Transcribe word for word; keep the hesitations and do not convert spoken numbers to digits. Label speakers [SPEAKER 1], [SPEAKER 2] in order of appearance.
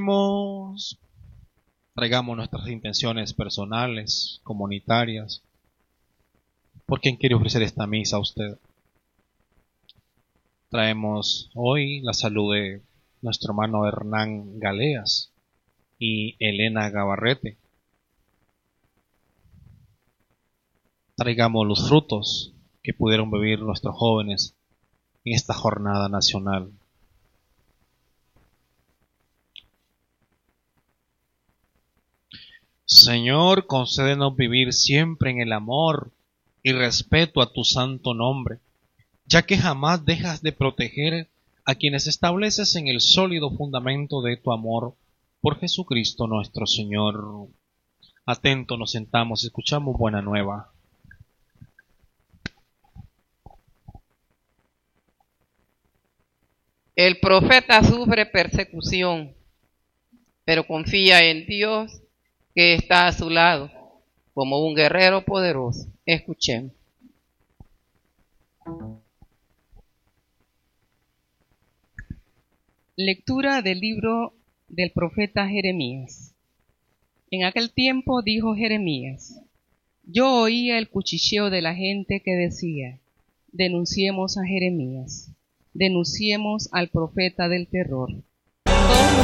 [SPEAKER 1] Traigamos, traigamos nuestras intenciones personales, comunitarias. ¿Por quién quiere ofrecer esta misa a usted? Traemos hoy la salud de nuestro hermano Hernán Galeas y Elena Gabarrete. Traigamos los frutos que pudieron vivir nuestros jóvenes en esta jornada nacional. Señor, concédenos vivir siempre en el amor y respeto a tu santo nombre, ya que jamás dejas de proteger a quienes estableces en el sólido fundamento de tu amor por Jesucristo nuestro Señor. Atento nos sentamos y escuchamos buena nueva.
[SPEAKER 2] El profeta sufre persecución, pero confía en Dios que está a su lado, como un guerrero poderoso. Escuchemos.
[SPEAKER 3] Lectura del libro del profeta Jeremías. En aquel tiempo dijo Jeremías: yo oía el cuchicheo de la gente que decía: denunciemos a Jeremías, denunciemos al profeta del terror.